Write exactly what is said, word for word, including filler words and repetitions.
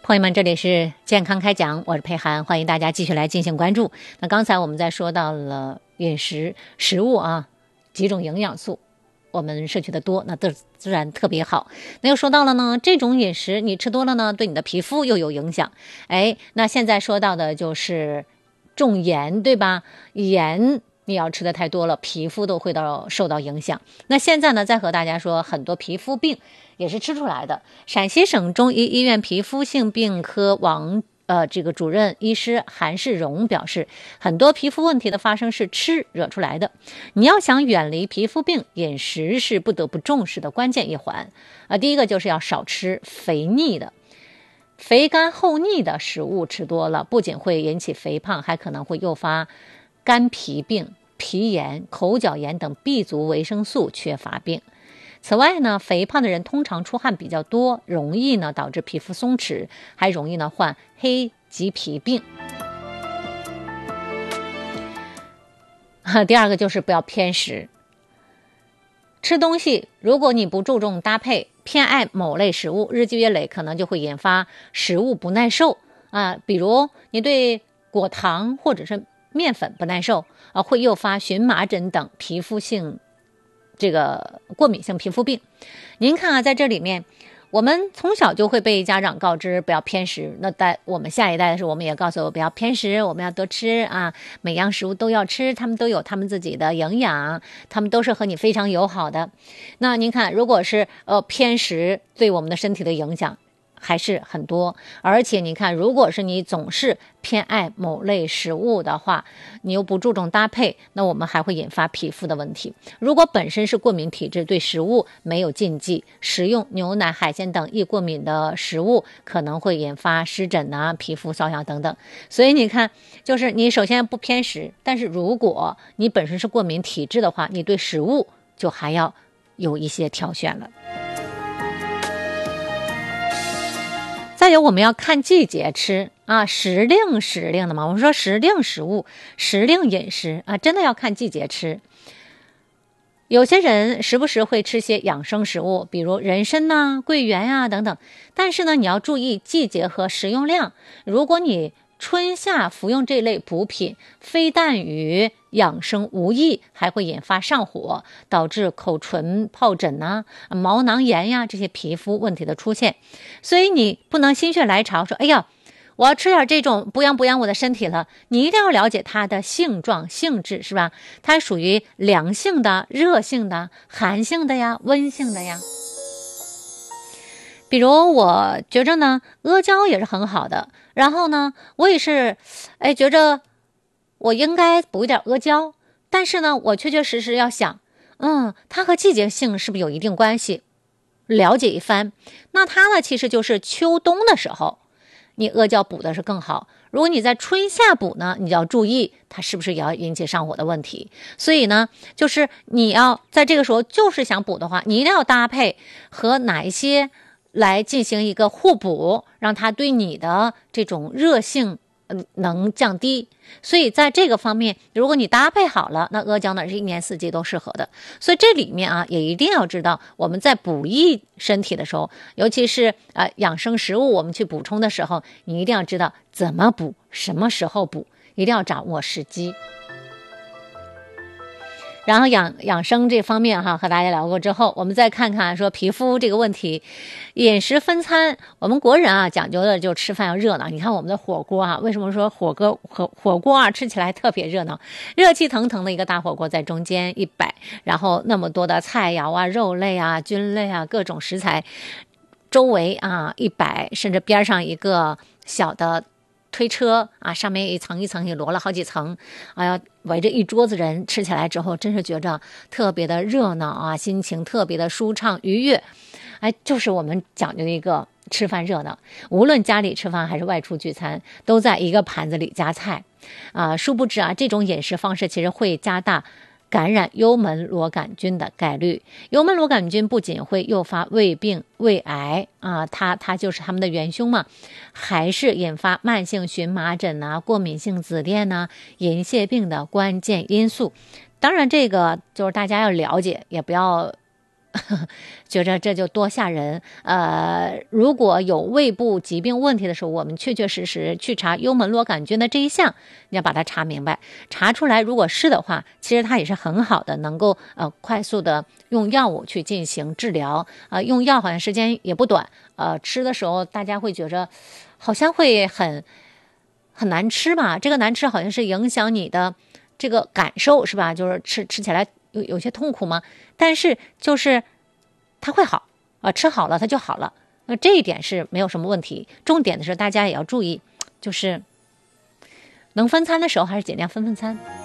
朋友们，这里是健康开讲，我是佩涵，欢迎大家继续来进行关注。那刚才我们在说到了饮食食物啊，几种营养素我们摄取的多，那自然特别好。那又说到了呢，这种饮食你吃多了呢，对你的皮肤又有影响。哎，那现在说到的就是重盐，对吧？盐你要吃的太多了，皮肤都会到受到影响。那现在呢，再和大家说，很多皮肤病也是吃出来的。陕西省中医医院皮肤性病科王呃这个主任医师韩世荣表示，很多皮肤问题的发生是吃惹出来的。你要想远离皮肤病，饮食是不得不重视的关键一环。啊，第一个就是要少吃肥腻的。肥甘厚腻的食物吃多了，不仅会引起肥胖，还可能会诱发肝脾病、皮炎、口角炎等 B 族维生素缺乏病。此外呢，肥胖的人通常出汗比较多，容易呢导致皮肤松弛，还容易呢患黑棘皮病。第二个就是不要偏食。吃东西如果你不注重搭配，偏爱某类食物，日积月累可能就会引发食物不耐受啊。比如你对果糖或者是面粉不耐受啊，会诱发荨麻疹等皮肤性这个过敏性皮肤病。您看啊，在这里面我们从小就会被家长告知不要偏食，那在我们下一代的时候，我们也告诉我不要偏食，我们要多吃啊，每样食物都要吃，他们都有他们自己的营养，他们都是和你非常友好的。那您看，如果是呃偏食，对我们的身体的影响还是很多。而且你看，如果是你总是偏爱某类食物的话，你又不注重搭配，那我们还会引发皮肤的问题。如果本身是过敏体质，对食物没有禁忌，食用牛奶、海鲜等易过敏的食物可能会引发湿疹啊、皮肤瘙痒等等。所以你看，就是你首先不偏食，但是如果你本身是过敏体质的话，你对食物就还要有一些挑选了。再有，我们要看季节吃啊，时令时令的嘛。我们说时令食物、时令饮食啊，真的要看季节吃。有些人时不时会吃些养生食物，比如人参呐、桂圆啊等等。但是呢，你要注意季节和食用量。如果你春夏服用这类补品，非但与养生无益，还会引发上火，导致口唇疱疹呐、啊、毛囊炎呀这些皮肤问题的出现。所以你不能心血来潮说，哎呀，我要吃点这种补养补养我的身体了。你一定要了解它的性状、性质，是吧？它属于凉性的、热性的、寒性的呀、温性的呀。比如我觉着呢，阿胶也是很好的。然后呢，我也是，哎，觉着我应该补一点阿胶，但是呢，我确确实实要想，嗯，它和季节性是不是有一定关系？了解一番。那它呢，其实就是秋冬的时候，你阿胶补的是更好。如果你在春夏补呢，你就要注意它是不是也要引起上火的问题。所以呢，就是你要在这个时候就是想补的话，你一定要搭配和哪一些来进行一个互补，让它对你的这种热性嗯能降低。所以在这个方面，如果你搭配好了，那阿胶呢是一年四季都适合的。所以这里面啊，也一定要知道我们在补益身体的时候，尤其是呃养生食物我们去补充的时候，你一定要知道怎么补，什么时候补，一定要掌握时机。然后养养生这方面哈，和大家聊过之后，我们再看看说皮肤这个问题，饮食分餐，我们国人啊讲究的就吃饭要热闹。你看我们的火锅啊，为什么说火锅火火锅啊吃起来特别热闹？热气腾腾的一个大火锅在中间一摆，然后那么多的菜肴啊、肉类啊、菌类啊、各种食材，周围啊一摆，甚至边上一个小的推车啊，上面一层一层也摞了好几层，哎呀，围着一桌子人吃起来之后，真是觉着特别的热闹啊，心情特别的舒畅愉悦。哎，就是我们讲究的一个吃饭热闹，无论家里吃饭还是外出聚餐，都在一个盘子里夹菜啊。殊不知啊，这种饮食方式其实会加大感染幽门螺杆菌的概率。幽门螺杆菌不仅会诱发胃病、胃癌啊，它它就是它们的元凶嘛，还是引发慢性荨麻疹啊、过敏性紫癜呐、银屑病的关键因素。当然，这个就是大家要了解，也不要呵呵觉着这就多吓人。呃，如果有胃部疾病问题的时候，我们确确实实去查幽门螺杆菌的这一项，你要把它查明白，查出来如果是的话，其实它也是很好的，能够呃快速的用药物去进行治疗。呃，用药好像时间也不短，呃，吃的时候大家会觉着好像会很很难吃吧？这个难吃好像是影响你的这个感受是吧？就是吃吃起来有有些痛苦吗？但是就是它会好啊、呃，吃好了它就好了。那这一点是没有什么问题。重点的是大家也要注意，就是能分餐的时候还是尽量分分餐。